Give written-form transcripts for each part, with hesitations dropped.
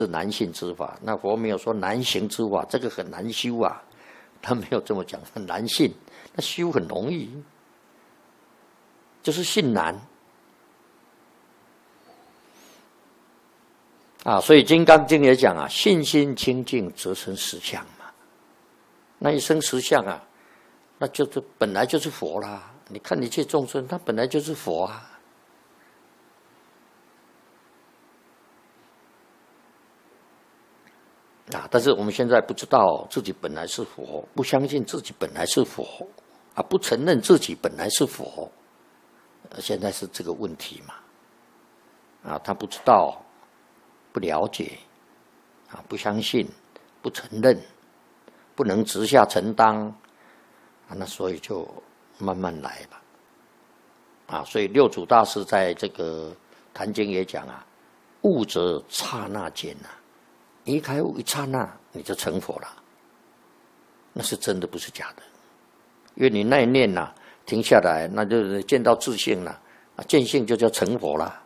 是难信之法。那佛没有说难行之法，这个很难修啊，他没有这么讲，很难信。那修很容易，就是信难啊。所以《金刚经》也讲啊，信心清净则生实相嘛。那一生实相啊，那就是本来就是佛啦。你看一切众生，他本来就是佛啊。但是我们现在不知道自己本来是佛，不相信自己本来是佛啊，不承认自己本来是佛，现在是这个问题嘛？他不知道，不了解，不相信，不承认，不能直下承担，那所以就慢慢来吧。所以六祖大师在这个《坛经》也讲啊，悟则刹那间啊。你一开悟一刹那，你就成佛了，那是真的，不是假的。因为你那一念停下来，那就是见到自性了，见性就叫成佛了。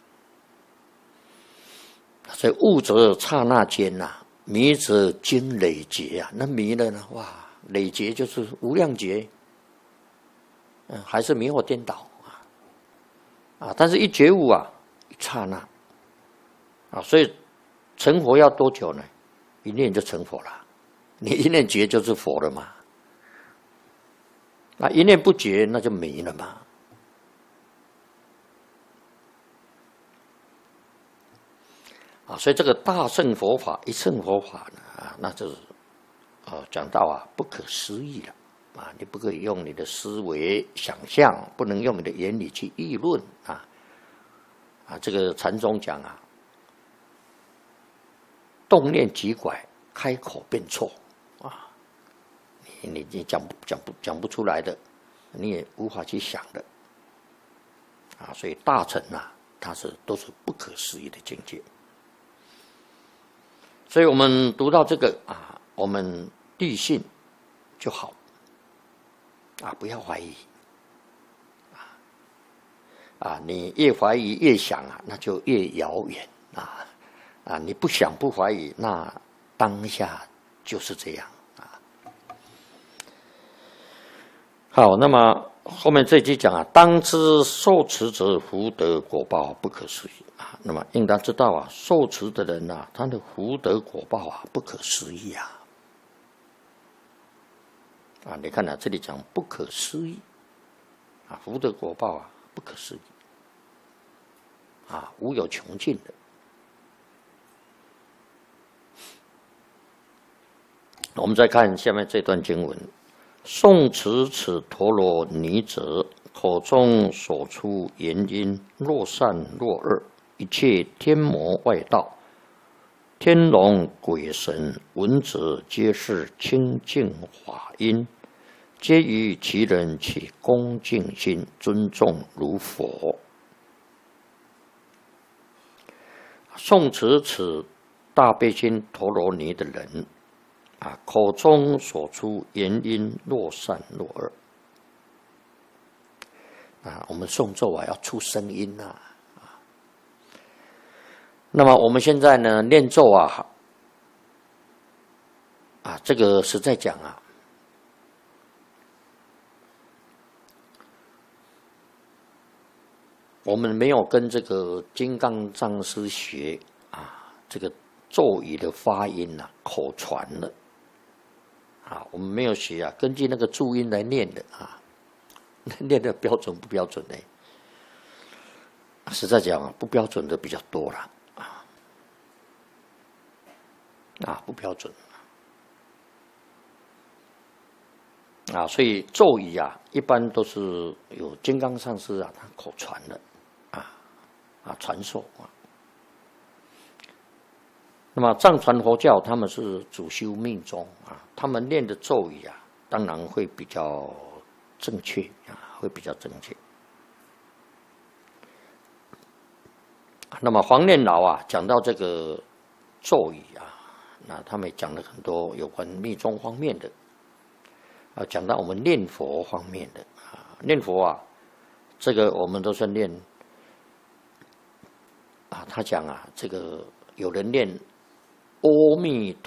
所以悟则刹那间迷则经累劫那迷了呢，哇，累劫就是无量劫，还是迷惑颠倒但是一觉悟一刹那所以。成佛要多久呢？一念就成佛了，你一念觉就是佛了嘛。那一念不觉，那就迷了嘛。所以这个大乘佛法、一乘佛法呢，那就是讲到不可思议了你不可以用你的思维想象，不能用你的言语去议论这个禅宗讲动念即拐，开口便错你讲不出来的，你也无法去想的所以大乘它都是不可思议的境界。所以我们读到这个我们笃信就好不要怀疑你越怀疑越想那就越遥远你不想不怀疑，那当下就是这样好，那么后面这句讲当知受持者福德果报不可思议那么应当知道受持的人他的福德果报不可思议你看这里讲不可思议福德果报不可思议无有穷尽的。我们再看下面这段经文：诵持此陀罗尼者，口中所出言音，若善若恶，一切天魔外道、天龙鬼神闻者，皆是清净法音，皆于其人起恭敬心，尊重如佛。诵持此大悲心陀罗尼的人口中所出言音，若善若恶我们诵咒要出声音那么我们现在呢念咒这个实在讲我们没有跟这个金刚藏师学这个咒语的发音口传了我们没有学根据那个注音来念的念的标准不标准呢？实在讲不标准的比较多了不标准所以咒语一般都是有金刚上师他口传的传授那么藏传佛教他们是主修密宗他们念的咒语当然会比较正确会比较正确。那么黄念老讲到这个咒语那他们讲了很多有关密宗方面的讲到我们念佛方面的念佛这个我们都是念他讲这个有人念阿弥陀